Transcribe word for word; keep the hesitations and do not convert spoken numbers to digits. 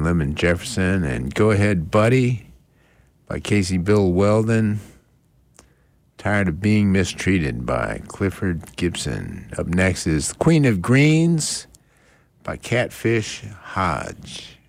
Lemon Jefferson, and Go Ahead Buddy by Casey Bill Weldon. Tired of Being Mistreated by Clifford Gibson. Up next is Queen of Greens by Catfish Hodge.